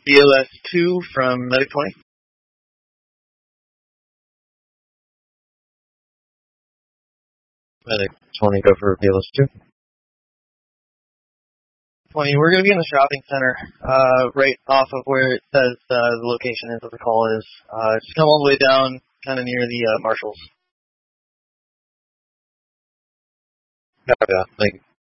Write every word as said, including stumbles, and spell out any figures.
B O S two from Medic twenty. Medic twenty, go for B O S two. twenty, we're going to be in the shopping center, uh, right off of where it says uh, the location is, what the call is. Uh, just come all the way down, kind of near the uh, Marshalls. Copy that. Thank you.